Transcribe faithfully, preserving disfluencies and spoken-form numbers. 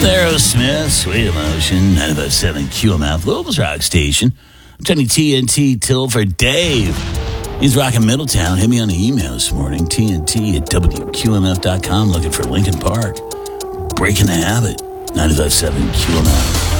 Aerosmith, Sweet Emotion, ninety-five point seven Q M F, Louisville's rock station. I'm turning T N T till for Dave. He's rocking Middletown. Hit me on the email this morning, T N T at W Q M F dot com, looking for Lincoln Park. Breaking the Habit, ninety-five point seven Q M F.